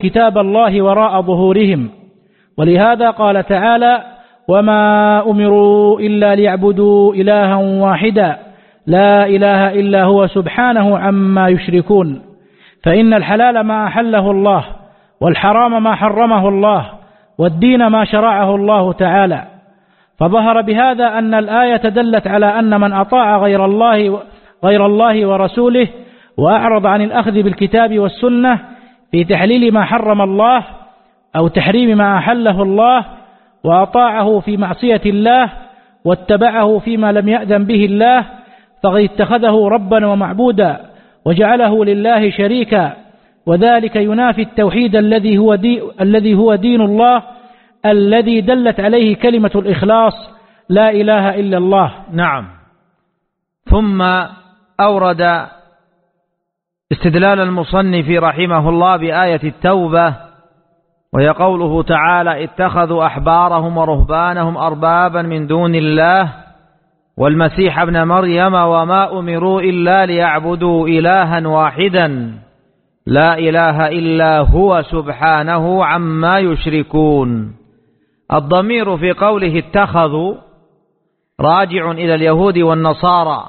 كتاب الله وراء ظهورهم. ولهذا قال تعالى: وما أمروا إلا ليعبدوا إلها واحدا لا إله إلا هو سبحانه عما يشركون. فإن الحلال ما أحله الله، والحرام ما حرمه الله، والدين ما شرعه الله تعالى. فظهر بهذا أن الآية دلت على أن من أطاع غير الله ورسوله وأعرض عن الأخذ بالكتاب والسنة في تحليل ما حرم الله أو تحريم ما أحله الله، وأطاعه في معصية الله واتبعه فيما لم يأذن به الله، فقد اتخذه ربا ومعبودا وجعله لله شريكا، وذلك ينافي التوحيد الذي هو دين الله الذي دلت عليه كلمة الإخلاص لا إله إلا الله. نعم. ثم أورد استدلال المصنف رحمه الله بآية التوبة، وهي قوله تعالى: اتخذوا أحبارهم ورهبانهم أربابا من دون الله والمسيح ابن مريم وما أمروا إلا ليعبدوا إلها واحدا لا إله إلا هو سبحانه عما يشركون. الضمير في قوله اتخذوا راجع إلى اليهود والنصارى،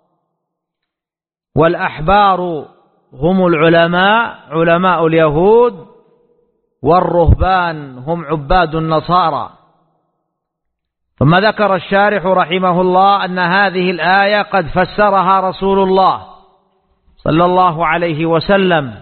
والأحبار هم العلماء، علماء اليهود، والرهبان هم عباد النصارى. ثم ذكر الشارح رحمه الله أن هذه الآية قد فسرها رسول الله صلى الله عليه وسلم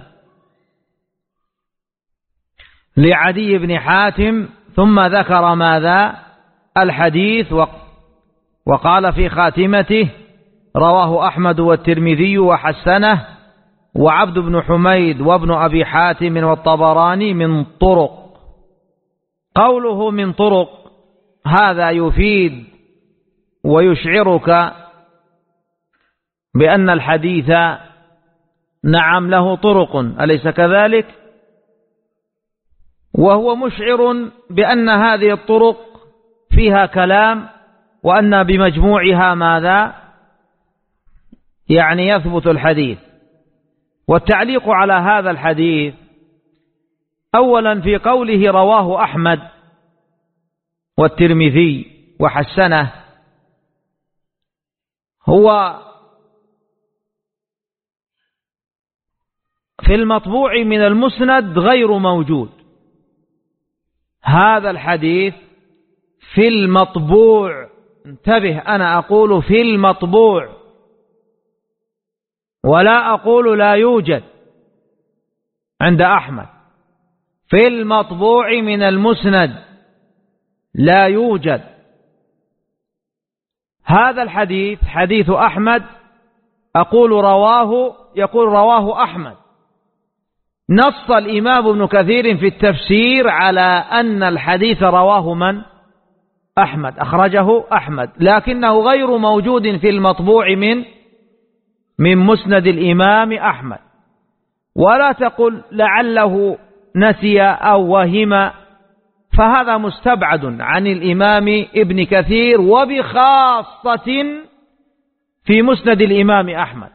لعدي بن حاتم، ثم ذكر ماذا؟ الحديث، وقال في خاتمته: رواه أحمد والترمذي وحسنه وعبد بن حميد وابن أبي حاتم والطبراني من طرق. قوله من طرق هذا يفيد ويشعرك بأن الحديث نعم له طرق، أليس كذلك؟ وهو مشعر بأن هذه الطرق فيها كلام، وأن بمجموعها ماذا؟ يعني يثبت الحديث. والتعليق على هذا الحديث: أولا في قوله رواه أحمد والترمذي وحسنه، هو في المطبوع من المسند غير موجود. هذا الحديث في المطبوع، انتبه، أنا أقول في المطبوع ولا أقول لا يوجد عند أحمد. في المطبوع من المسند لا يوجد. هذا الحديث حديث أحمد، أقول رواه، يقول رواه أحمد. نص الإمام ابن كثير في التفسير على أن الحديث رواه من؟ أحمد، أخرجه أحمد، لكنه غير موجود في المطبوع من مسند الإمام أحمد. ولا تقل لعله نسي أو وهم، فهذا مستبعد عن الإمام ابن كثير، وبخاصة في مسند الإمام أحمد.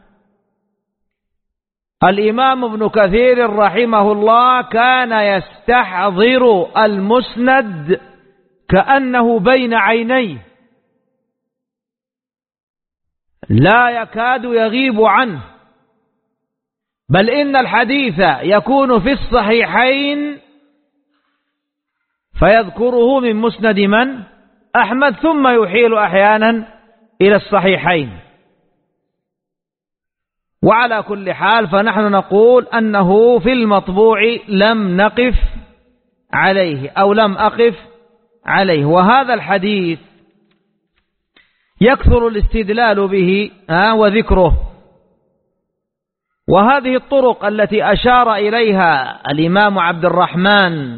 الإمام ابن كثير رحمه الله كان يستحضر المسند كأنه بين عينيه، لا يكاد يغيب عنه، بل إن الحديث يكون في الصحيحين فيذكره من مسند من؟ أحمد، ثم يحيل أحيانا إلى الصحيحين. وعلى كل حال فنحن نقول أنه في المطبوع لم نقف عليه أو لم أقف عليه. وهذا الحديث يكثر الاستدلال به وذكره. وهذه الطرق التي أشار إليها الإمام عبد الرحمن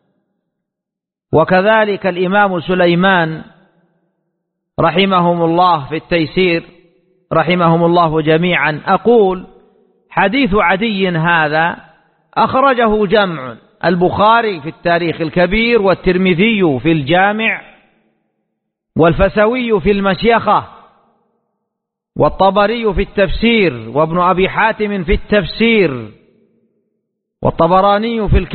وكذلك الإمام سليمان رحمهم الله في التيسير، رحمهم الله جميعا، أقول حديث عدي هذا أخرجه جمع: البخاري في التاريخ الكبير، والترمذي في الجامع، والفسوي في المشيخة، والطبري في التفسير، وابن أبي حاتم في التفسير، والطبراني في